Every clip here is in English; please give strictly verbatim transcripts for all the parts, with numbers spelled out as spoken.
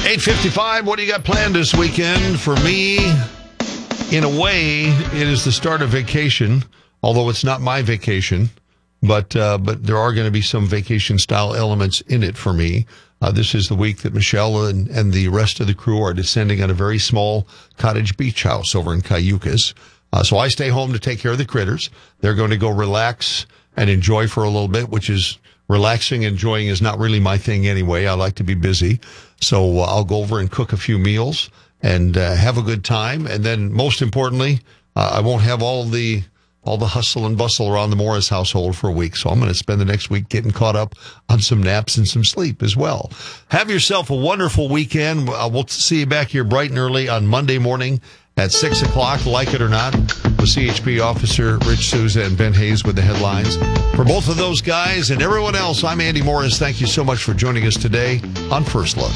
eight fifty-five, what do you got planned this weekend? For me, in a way, it is the start of vacation, although it's not my vacation, but uh, but there are going to be some vacation-style elements in it for me. Uh, this is the week that Michelle and, and the rest of the crew are descending on a very small cottage beach house over in Cayucas. Uh, so I stay home to take care of the critters. They're going to go relax and enjoy for a little bit, which is relaxing, enjoying is not really my thing anyway. I like to be busy. So uh, I'll go over and cook a few meals and uh, have a good time. And then most importantly, uh, I won't have all the all the hustle and bustle around the Morris household for a week. So I'm going to spend the next week getting caught up on some naps and some sleep as well. Have yourself a wonderful weekend. Uh, we'll see you back here bright and early on Monday morning at six o'clock, like it or not, with C H P Officer Rich Souza and Ben Hayes with the headlines. For both of those guys and everyone else, I'm Andy Morris. Thank you so much for joining us today on First Look.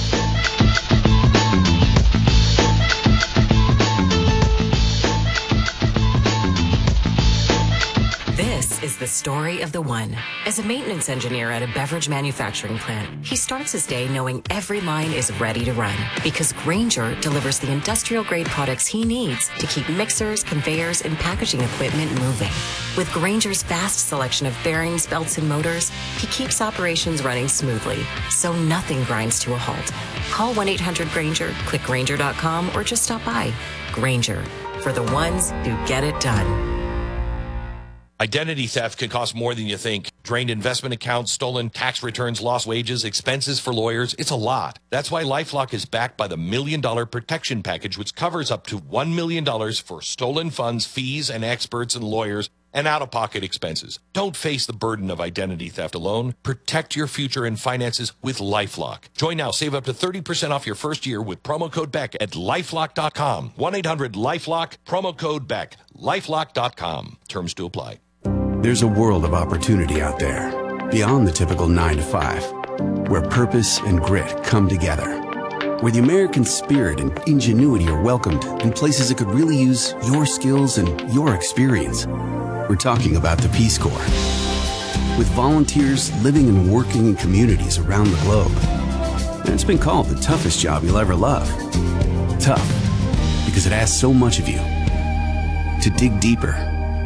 This is the story of the one. As a maintenance engineer at a beverage manufacturing plant, he starts his day knowing every line is ready to run because Grainger delivers the industrial-grade products he needs to keep mixers, conveyors, and packaging equipment moving. With Grainger's vast selection of bearings, belts, and motors, he keeps operations running smoothly, so nothing grinds to a halt. Call one eight hundred Grainger, click Grainger dot com, or just stop by. Grainger, for the ones who get it done. Identity theft can cost more than you think. Drained investment accounts, stolen tax returns, lost wages, expenses for lawyers. It's a lot. That's why LifeLock is backed by the Million Dollar Protection Package, which covers up to one million dollars for stolen funds, fees, and experts and lawyers, and out-of-pocket expenses. Don't face the burden of identity theft alone. Protect your future and finances with LifeLock. Join now. Save up to thirty percent off your first year with promo code Beck at lifelock dot com. one eight hundred LifeLock, promo code Beck. lifelock dot com. Terms to apply. There's a world of opportunity out there, beyond the typical nine to five, where purpose and grit come together, where the American spirit and ingenuity are welcomed in places that could really use your skills and your experience. We're talking about the Peace Corps. With volunteers living and working in communities around the globe. And it's been called the toughest job you'll ever love. Tough, because it asks so much of you. To dig deeper,